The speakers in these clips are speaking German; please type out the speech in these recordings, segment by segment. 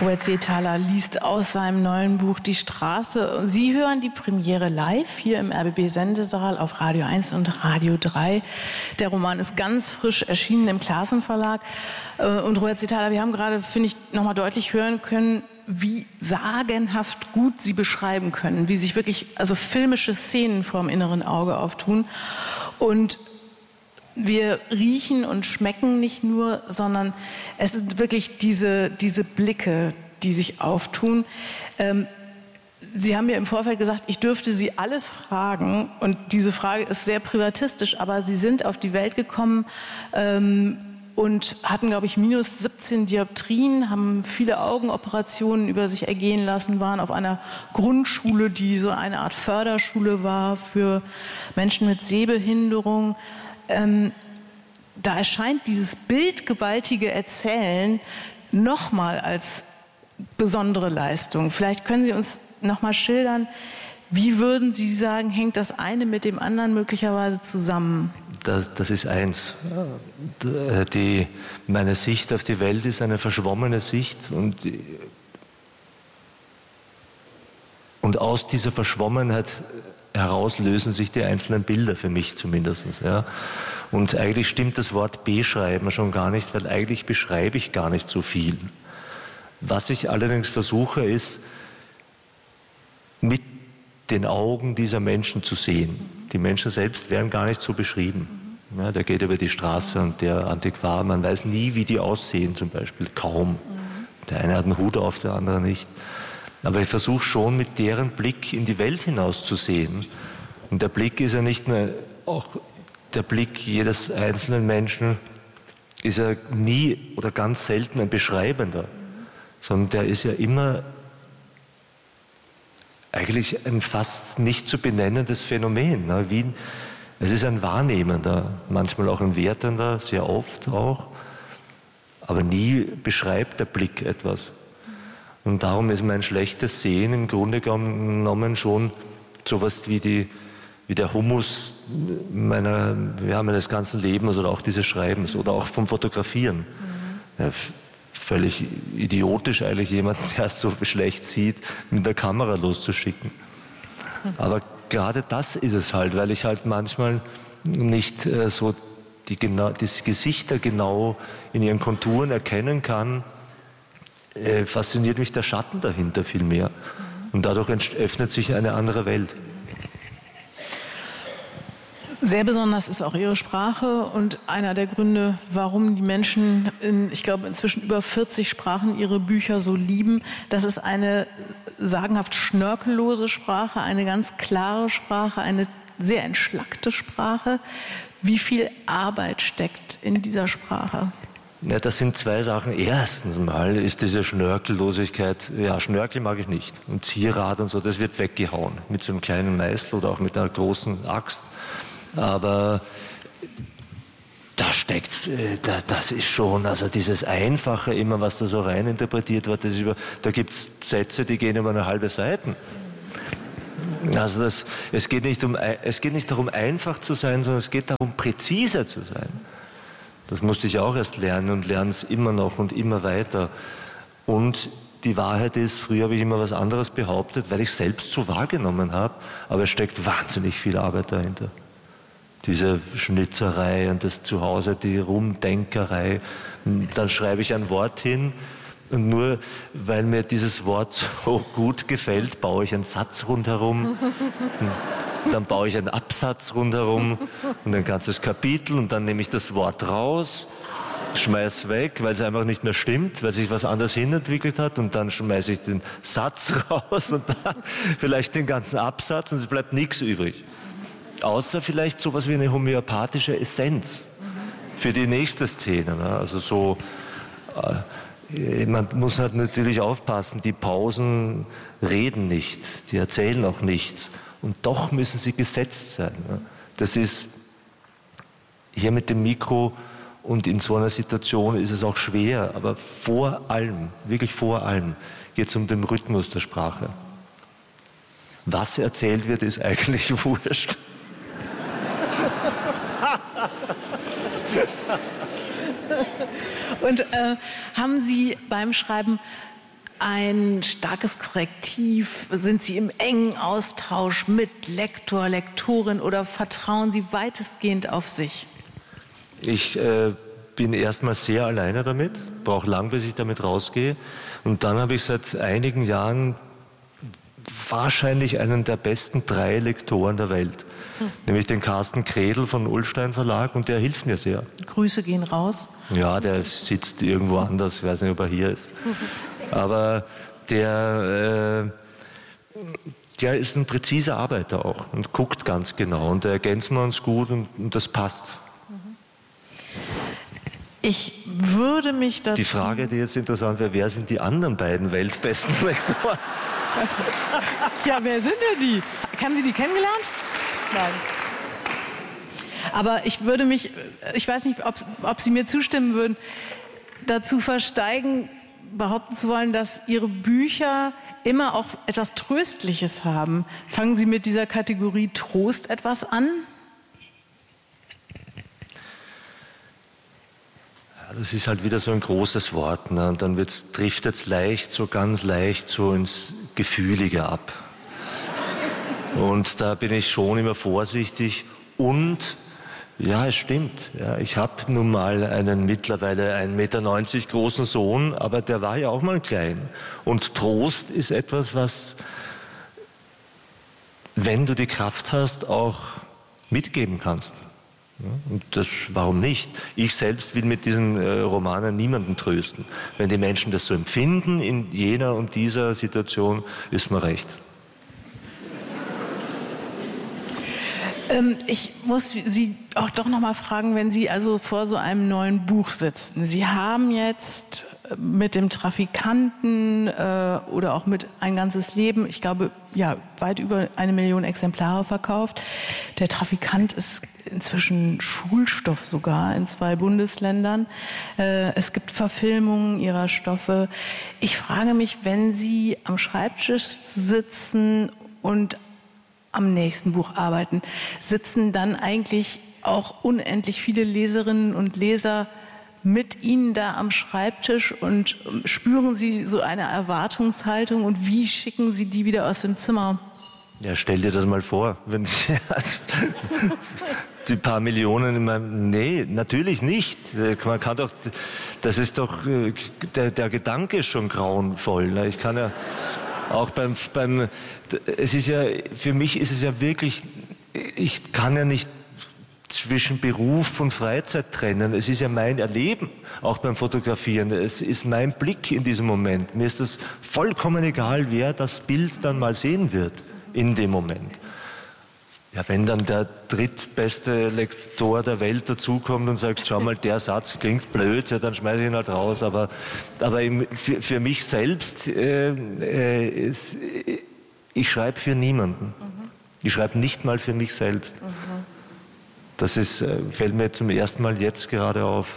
Robert Seethaler liest aus seinem neuen Buch Die Straße. Sie hören die Premiere live hier im RBB-Sendesaal auf Radio 1 und Radio 3. Der Roman ist ganz frisch erschienen im Classen Verlag. Und Robert Seethaler, wir haben gerade, finde ich, nochmal deutlich hören können, wie sagenhaft gut Sie beschreiben können, wie sich wirklich also filmische Szenen vor dem inneren Auge auftun. Und wir riechen und schmecken nicht nur, sondern es sind wirklich diese Blicke, die sich auftun. Sie haben mir im Vorfeld gesagt, ich dürfte Sie alles fragen. Und diese Frage ist sehr privatistisch, aber Sie sind auf die Welt gekommen und hatten, glaube ich, minus 17 Dioptrien, haben viele Augenoperationen über sich ergehen lassen, waren auf einer Grundschule, die so eine Art Förderschule war für Menschen mit Sehbehinderung. Da erscheint dieses bildgewaltige Erzählen nochmal als besondere Leistung. Vielleicht können Sie uns nochmal schildern, wie würden Sie sagen, hängt das eine mit dem anderen möglicherweise zusammen? Das ist eins. Meine Sicht auf die Welt ist eine verschwommene Sicht und aus dieser Verschwommenheit heraus lösen sich die einzelnen Bilder für mich zumindest. Ja. Und eigentlich stimmt das Wort beschreiben schon gar nicht, weil eigentlich beschreibe ich gar nicht so viel. Was ich allerdings versuche, ist, mit den Augen dieser Menschen zu sehen. Die Menschen selbst werden gar nicht so beschrieben. Ja, der geht über die Straße und der Antiquar, man weiß nie, wie die aussehen zum Beispiel, kaum. Der eine hat einen Hut auf, der andere nicht. Aber ich versuche schon, mit deren Blick in die Welt hinaus zu sehen. Und der Blick ist ja nicht nur, auch der Blick jedes einzelnen Menschen ist ja nie oder ganz selten ein beschreibender, sondern der ist ja immer eigentlich ein fast nicht zu benennendes Phänomen. Es ist ein wahrnehmender, manchmal auch ein wertender, sehr oft auch, aber nie beschreibt der Blick etwas. Und darum ist mein schlechtes Sehen im Grunde genommen schon sowas wie der Humus meines ganzen Lebens oder auch dieses Schreibens oder auch vom Fotografieren. Ja, völlig idiotisch eigentlich jemanden, der so schlecht sieht, mit der Kamera loszuschicken. Aber gerade das ist es halt, weil ich halt manchmal nicht so die Gesichter genau in ihren Konturen erkennen kann, fasziniert mich der Schatten dahinter viel mehr. Und dadurch öffnet sich eine andere Welt. Sehr besonders ist auch Ihre Sprache und einer der Gründe, warum die Menschen ich glaube, inzwischen über 40 Sprachen ihre Bücher so lieben. Das ist eine sagenhaft schnörkellose Sprache, eine ganz klare Sprache, eine sehr entschlackte Sprache. Wie viel Arbeit steckt in dieser Sprache? Ja, das sind zwei Sachen. Erstens mal ist diese Schnörkellosigkeit, ja, Schnörkel mag ich nicht. Und Zierrad und so, das wird weggehauen. Mit so einem kleinen Meißel oder auch mit einer großen Axt. Aber da steckt, das ist schon, also dieses Einfache immer, was da so rein interpretiert wird, da gibt es Sätze, die gehen über eine halbe Seite. Also es geht nicht darum, einfach zu sein, sondern es geht darum, präziser zu sein. Das musste ich auch erst lernen und lerne es immer noch und immer weiter. Und die Wahrheit ist, früher habe ich immer was anderes behauptet, weil ich es selbst so wahrgenommen habe, aber es steckt wahnsinnig viel Arbeit dahinter. Diese Schnitzerei und das Zuhause, die Rumdenkerei. Dann schreibe ich ein Wort hin und nur weil mir dieses Wort so gut gefällt, baue ich einen Satz rundherum. Dann baue ich einen Absatz rundherum und ein ganzes Kapitel und dann nehme ich das Wort raus, schmeiß weg, weil es einfach nicht mehr stimmt, weil sich was anderes hinentwickelt hat und dann schmeiße ich den Satz raus und dann vielleicht den ganzen Absatz und es bleibt nichts übrig. Außer vielleicht sowas wie eine homöopathische Essenz für die nächste Szene. Ne? Also so, man muss halt natürlich aufpassen, die Pausen reden nicht, die erzählen auch nichts. Und doch müssen sie gesetzt sein. Ne? Das ist hier mit dem Mikro und in so einer Situation ist es auch schwer, aber vor allem, wirklich vor allem, geht es um den Rhythmus der Sprache. Was erzählt wird, ist eigentlich wurscht. Und haben Sie beim Schreiben ein starkes Korrektiv? Sind Sie im engen Austausch mit Lektor, Lektorin oder vertrauen Sie weitestgehend auf sich? Ich bin erstmal sehr alleine damit, brauche lang, bis ich damit rausgehe. Und dann habe ich seit einigen Jahren wahrscheinlich einen der besten 3 Lektoren der Welt. Nämlich den Carsten Kredel von Ullstein Verlag, und der hilft mir sehr. Grüße gehen raus. Ja, der sitzt irgendwo anders, ich weiß nicht, ob er hier ist. Aber der ist ein präziser Arbeiter auch und guckt ganz genau, und da ergänzen wir uns gut, und das passt. Ich würde mich dazu... Die Frage, die jetzt interessant wäre, wer sind die anderen beiden weltbesten Lektoren? Ja, wer sind denn die? Haben Sie die kennengelernt? Nein. Aber ich würde mich, ich weiß nicht, ob Sie mir zustimmen würden, dazu versteigen, behaupten zu wollen, dass Ihre Bücher immer auch etwas Tröstliches haben. Fangen Sie mit dieser Kategorie Trost etwas an? Ja, das ist halt wieder so ein großes Wort, ne? Und dann trifft es leicht, so ganz leicht so ins Gefühlige ab. Und da bin ich schon immer vorsichtig. Und ja, es stimmt. Ja, ich habe nun mal einen mittlerweile 1,90 Meter großen Sohn, aber der war ja auch mal klein. Und Trost ist etwas, was, wenn du die Kraft hast, auch mitgeben kannst. Ja, und das, warum nicht? Ich selbst will mit diesen Romanen niemanden trösten. Wenn die Menschen das so empfinden in jener und dieser Situation, ist mir recht. Ich muss Sie auch doch noch mal fragen, wenn Sie also vor so einem neuen Buch sitzen. Sie haben jetzt mit dem Trafikanten oder auch mit Ein ganzes Leben, ich glaube, ja, weit über 1 Million Exemplare verkauft. Der Trafikant ist inzwischen Schulstoff sogar in 2 Bundesländern. Es gibt Verfilmungen Ihrer Stoffe. Ich frage mich, wenn Sie am Schreibtisch sitzen und am nächsten Buch arbeiten, sitzen dann eigentlich auch unendlich viele Leserinnen und Leser mit Ihnen da am Schreibtisch und spüren Sie so eine Erwartungshaltung, und wie schicken Sie die wieder aus dem Zimmer? Ja, stell dir das mal vor, wenn die paar Millionen in meinem... Nee, natürlich nicht. Man kann doch, das ist doch, der Gedanke ist schon grauenvoll. Ich kann ja auch es ist ja, für mich ist es ja wirklich, ich kann ja nicht zwischen Beruf und Freizeit trennen. Es ist ja mein Erleben, auch beim Fotografieren. Es ist mein Blick in diesem Moment. Mir ist das vollkommen egal, wer das Bild dann mal sehen wird in dem Moment. Ja, wenn dann der drittbeste Lektor der Welt dazukommt und sagt, schau mal, der Satz klingt blöd, ja, dann schmeiße ich ihn halt raus. Aber für mich selbst, ich schreibe für niemanden. Ich schreibe nicht mal für mich selbst. Das fällt mir zum ersten Mal jetzt gerade auf.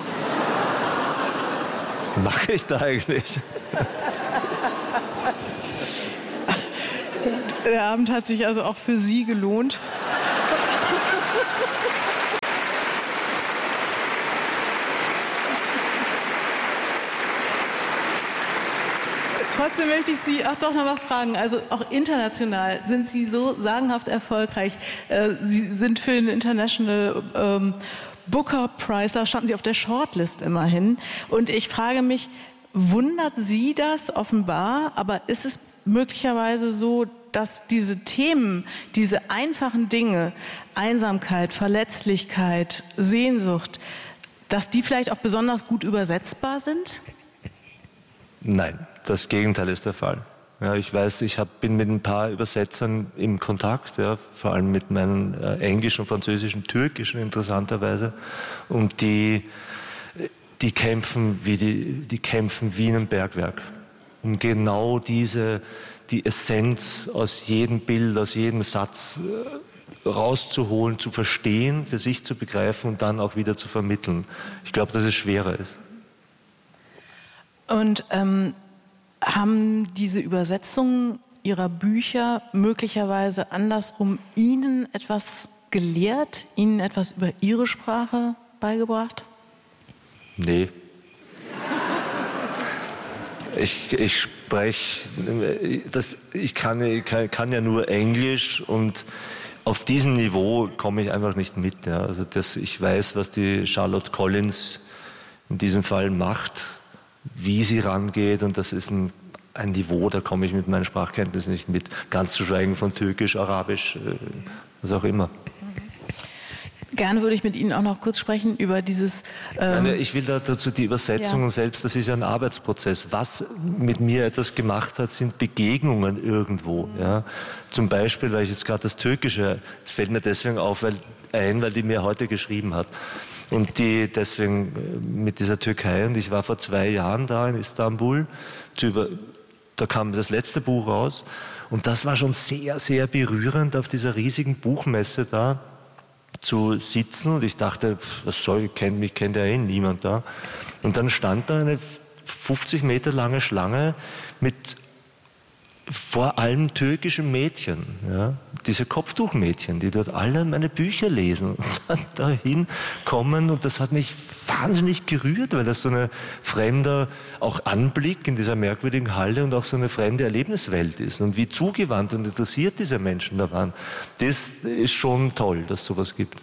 Was mache ich da eigentlich? Der Abend hat sich also auch für Sie gelohnt. Trotzdem möchte ich Sie auch doch noch mal fragen, also auch international sind Sie so sagenhaft erfolgreich. Sie sind für den International Booker Prize, da standen Sie auf der Shortlist immerhin. Und ich frage mich, wundert Sie das offenbar, aber ist es möglicherweise so, dass diese Themen, diese einfachen Dinge, Einsamkeit, Verletzlichkeit, Sehnsucht, dass die vielleicht auch besonders gut übersetzbar sind? Nein, das Gegenteil ist der Fall. Ja, ich weiß, bin mit ein paar Übersetzern im Kontakt, ja, vor allem mit meinen englischen, französischen, türkischen interessanterweise, und die kämpfen die kämpfen wie in einem Bergwerk, um genau die Essenz aus jedem Bild, aus jedem Satz rauszuholen, zu verstehen, für sich zu begreifen und dann auch wieder zu vermitteln. Ich glaube, dass es schwerer ist. Und haben diese Übersetzungen Ihrer Bücher möglicherweise andersrum Ihnen etwas gelehrt, Ihnen etwas über Ihre Sprache beigebracht? Nee. Ich spreche, ich kann ja nur Englisch und auf diesem Niveau komme ich einfach nicht mit. Ja. Also ich weiß, was die Charlotte Collins in diesem Fall macht, wie sie rangeht, und das ist ein Niveau, da komme ich mit meinen Sprachkenntnissen nicht mit. Ganz zu schweigen von Türkisch, Arabisch, was auch immer. Gerne würde ich mit Ihnen auch noch kurz sprechen über dieses... ich will dazu die Übersetzungen selbst, das ist ja ein Arbeitsprozess. Was mit mir etwas gemacht hat, sind Begegnungen irgendwo. Ja. Zum Beispiel, weil ich jetzt gerade das Türkische, das fällt mir deswegen auf, weil die mir heute geschrieben hat. Und die deswegen mit dieser Türkei, und ich war vor 2 Jahren da in Istanbul, da kam das letzte Buch raus, und das war schon sehr, sehr berührend, auf dieser riesigen Buchmesse da zu sitzen, und ich dachte, mich kennt ja niemand da. Und dann stand da eine 50 Meter lange Schlange mit vor allem türkischen Mädchen, ja, diese Kopftuchmädchen, die dort alle meine Bücher lesen und dann dahin kommen, und das hat mich wahnsinnig gerührt, weil das so ein fremder auch Anblick in dieser merkwürdigen Halle und auch so eine fremde Erlebniswelt ist, und wie zugewandt und interessiert diese Menschen da waren. Das ist schon toll, dass es sowas gibt.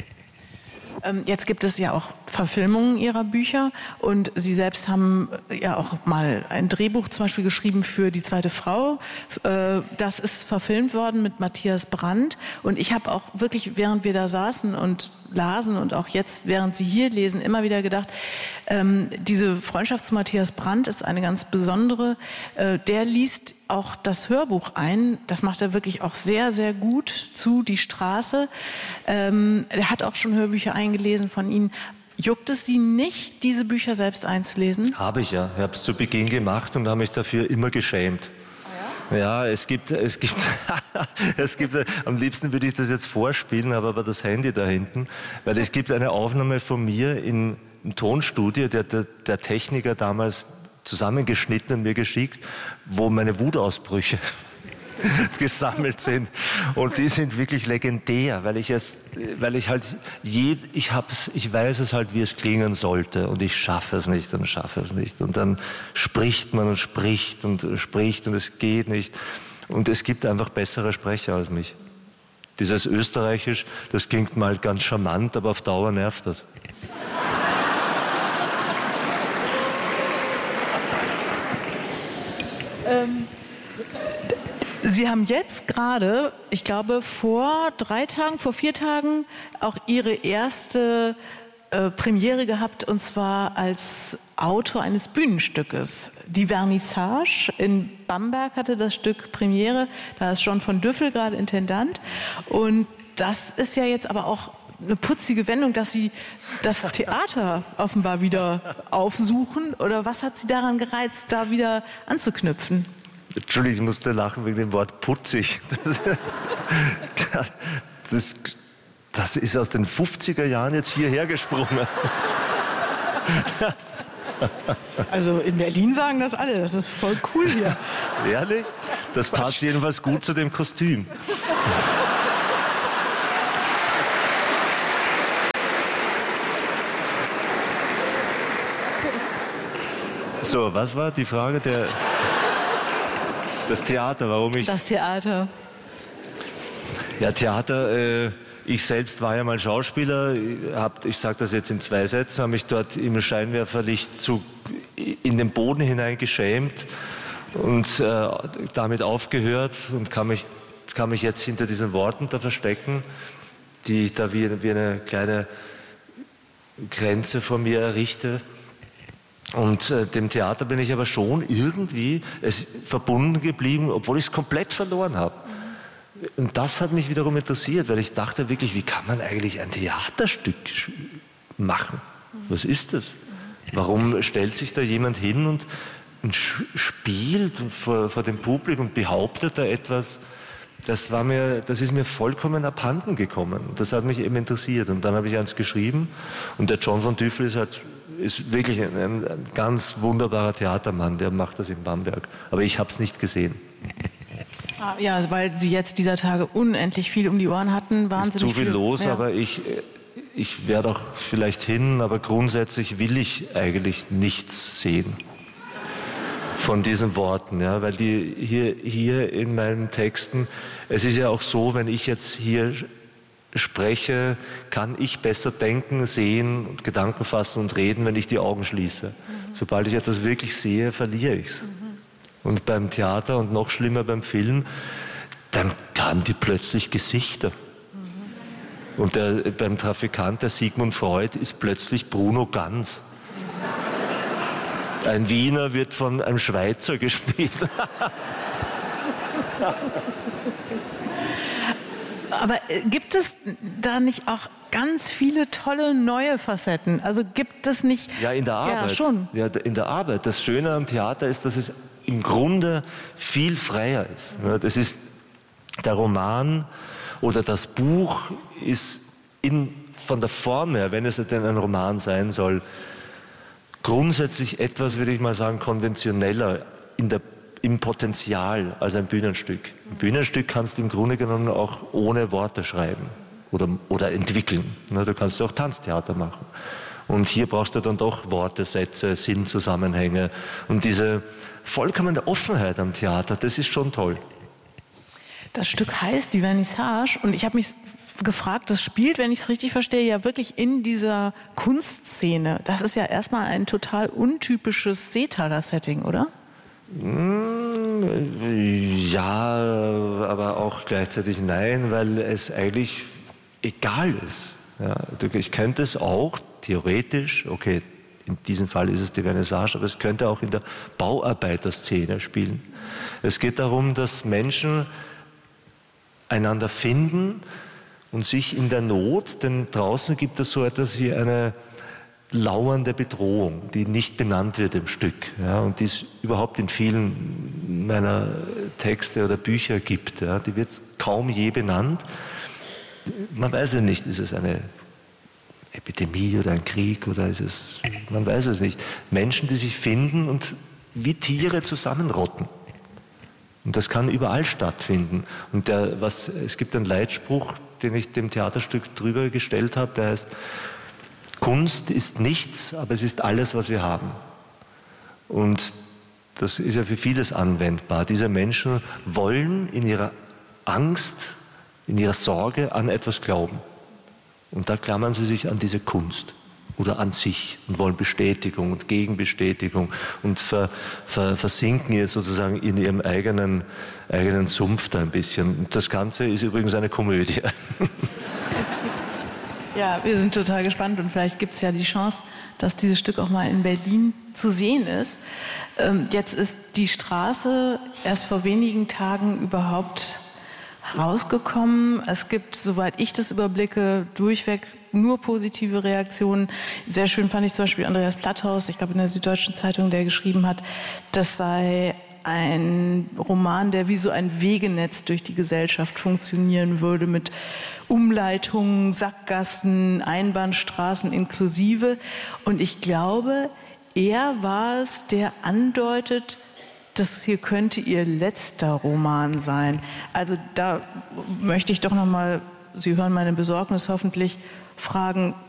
Jetzt gibt es ja auch Verfilmungen Ihrer Bücher, und Sie selbst haben ja auch mal ein Drehbuch zum Beispiel geschrieben für Die zweite Frau. Das ist verfilmt worden mit Matthias Brandt, und ich habe auch wirklich, während wir da saßen und lasen und auch jetzt, während Sie hier lesen, immer wieder gedacht, diese Freundschaft zu Matthias Brandt ist eine ganz besondere. Der liest auch das Hörbuch ein. Das macht er wirklich auch sehr, sehr gut zu Die Straße. Er hat auch schon Hörbücher eingelesen von Ihnen. Juckt es Sie nicht, diese Bücher selbst einzulesen? Habe ich ja. Ich habe es zu Beginn gemacht und habe mich dafür immer geschämt. Ja, es gibt, am liebsten würde ich das jetzt vorspielen, aber das Handy da hinten, weil es gibt eine Aufnahme von mir im Tonstudio, der Techniker damals zusammengeschnitten und mir geschickt, wo meine Wutausbrüche gesammelt sind, und die sind wirklich legendär, weil ich weiß es halt, wie es klingen sollte, und ich schaffe es nicht und dann spricht man und spricht und spricht und es geht nicht, und es gibt einfach bessere Sprecher als mich. Dieses Österreichisch, das klingt mal ganz charmant, aber auf Dauer nervt das. Sie haben jetzt gerade, ich glaube vor 4 Tagen, auch Ihre erste Premiere gehabt, und zwar als Autor eines Bühnenstückes. Die Vernissage in Bamberg hatte das Stück Premiere, da ist John von Düffel gerade Intendant, und das ist ja jetzt aber auch eine putzige Wendung, dass Sie das Theater offenbar wieder aufsuchen, oder was hat Sie daran gereizt, da wieder anzuknüpfen? Entschuldigung, ich musste lachen wegen dem Wort putzig. Das ist aus den 50er Jahren jetzt hierher gesprungen. Also in Berlin sagen das alle, das ist voll cool hier. Ehrlich? Das passt jedenfalls gut zu dem Kostüm. So, was war die Frage das Theater, warum ich... Das Theater. Ja, Theater, ich selbst war ja mal Schauspieler, ich sage das jetzt in 2 Sätzen, habe mich dort im Scheinwerferlicht in den Boden hinein geschämt und damit aufgehört und kann mich jetzt hinter diesen Worten da verstecken, die ich da wie eine kleine Grenze vor mir errichte. Und dem Theater bin ich aber schon irgendwie verbunden geblieben, obwohl ich es komplett verloren habe. Und das hat mich wiederum interessiert, weil ich dachte wirklich, wie kann man eigentlich ein Theaterstück machen? Was ist das? Warum stellt sich da jemand hin und spielt vor dem Publikum und behauptet da etwas? Das ist mir vollkommen abhanden gekommen. Das hat mich eben interessiert. Und dann habe ich eins geschrieben, und der John von Düffel ist wirklich ein ganz wunderbarer Theatermann, der macht das in Bamberg. Aber ich habe es nicht gesehen. Ja, weil Sie jetzt dieser Tage unendlich viel um die Ohren hatten, wahnsinnig ist zu viel los, ja. Aber ich werde auch vielleicht hin, aber grundsätzlich will ich eigentlich nichts sehen von diesen Worten, ja, weil die hier in meinen Texten, es ist ja auch so, wenn ich jetzt hier spreche, kann ich besser denken, sehen und Gedanken fassen und reden, wenn ich die Augen schließe. Sobald ich etwas wirklich sehe, verliere ich es. Und beim Theater und noch schlimmer beim Film, dann haben die plötzlich Gesichter. Und beim Trafikant, der Sigmund Freud, ist plötzlich Bruno Ganz. Ein Wiener wird von einem Schweizer gespielt. Aber gibt es da nicht auch ganz viele tolle neue Facetten? Also gibt es nicht... Ja, in der Arbeit. Ja, schon. Ja, in der Arbeit. Das Schöne am Theater ist, dass es im Grunde viel freier ist. Das ist der Roman oder das Buch ist von der Form her, wenn es denn ein Roman sein soll, grundsätzlich etwas, würde ich mal sagen, konventioneller im Potenzial als ein Bühnenstück. Ein Bühnenstück kannst du im Grunde genommen auch ohne Worte schreiben oder entwickeln. Du kannst auch Tanztheater machen. Und hier brauchst du dann doch Worte, Sätze, Sinnzusammenhänge. Und diese vollkommene Offenheit am Theater, das ist schon toll. Das Stück heißt Die Vernissage und ich habe mich gefragt, das spielt, wenn ich es richtig verstehe, ja wirklich in dieser Kunstszene. Das ist ja erstmal ein total untypisches Seethaler-Setting, oder? Ja, aber auch gleichzeitig nein, weil es eigentlich egal ist. Ja, ich könnte es auch theoretisch, okay, in diesem Fall ist es die Vernissage, aber es könnte auch in der Bauarbeiterszene spielen. Es geht darum, dass Menschen einander finden und sich in der Not, denn draußen gibt es so etwas wie eine lauernde Bedrohung, die nicht benannt wird im Stück, ja, und die es überhaupt in vielen meiner Texte oder Bücher gibt. Ja, die wird kaum je benannt. Man weiß ja nicht, ist es eine Epidemie oder ein Krieg oder ist es, man weiß es nicht. Menschen, die sich finden und wie Tiere zusammenrotten. Und das kann überall stattfinden. Und es gibt einen Leitspruch, den ich dem Theaterstück drüber gestellt habe, der heißt: Kunst ist nichts, aber es ist alles, was wir haben. Und das ist ja für vieles anwendbar. Diese Menschen wollen in ihrer Angst, in ihrer Sorge an etwas glauben. Und da klammern sie sich an diese Kunst oder an sich und wollen Bestätigung und Gegenbestätigung und versinken jetzt sozusagen in ihrem eigenen Sumpf da ein bisschen. Und das Ganze ist übrigens eine Komödie. Ja, wir sind total gespannt und vielleicht gibt es ja die Chance, dass dieses Stück auch mal in Berlin zu sehen ist. Jetzt ist Die Straße erst vor wenigen Tagen überhaupt rausgekommen. Es gibt, soweit ich das überblicke, durchweg nur positive Reaktionen. Sehr schön fand ich zum Beispiel Andreas Platthaus, ich glaube in der Süddeutschen Zeitung, der geschrieben hat, das sei ein Roman, der wie so ein Wegenetz durch die Gesellschaft funktionieren würde, mit Umleitungen, Sackgassen, Einbahnstraßen inklusive. Und ich glaube, er war es, der andeutet, das hier könnte ihr letzter Roman sein. Also da möchte ich doch noch mal, Sie hören meine Besorgnis hoffentlich, fragen,